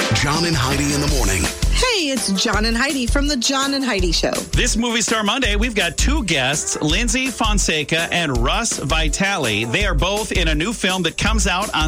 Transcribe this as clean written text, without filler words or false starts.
John and Heidi in the morning. Hey, it's John and Heidi from the John and Heidi Show. This Movie Star Monday, we've got two guests, Lindsay Fonseca and Russ Vitale. They are both in a new film that comes out on